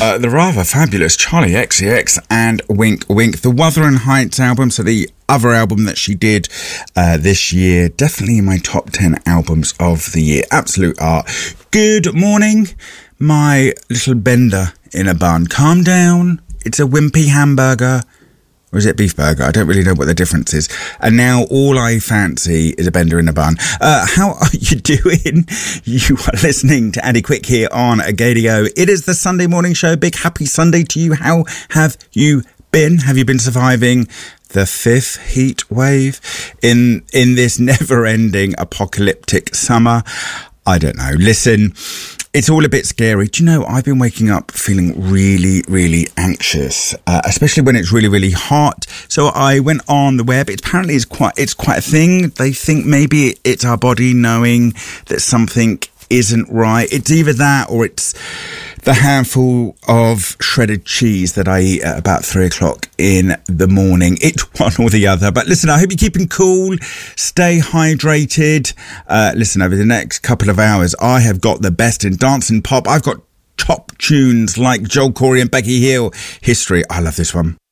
The rather fabulous Charlie XCX and Wink Wink, the Wuthering Heights album, so the other album that she did this year, definitely in my top 10 albums of the year. Absolute art. Good morning, my little bender in a bun. Calm down, it's a wimpy hamburger. Or is it beef burger? I don't really know what the difference is. And now all I fancy is a bender in a bun. How are you doing? You are listening to Andy Quick here on Agadio. It is the Sunday morning show. Big happy Sunday to you. How have you been? Have you been surviving the fifth heat wave in this never-ending apocalyptic summer? I don't know. Listen, it's all a bit scary. Do you know, I've been waking up feeling really, really anxious, especially when it's really, really hot. So I went on the web. Apparently it's quite a thing. They think maybe it's our body knowing that something isn't right. It's either that or it's the handful of shredded cheese that I eat at about 3:00 in the morning. It's one or the other. But listen, I hope you're keeping cool. Stay hydrated. Listen, over the next couple of hours, I have got the best in dance and pop. I've got top tunes like Joel Corey and Becky Hill. History. I love this one.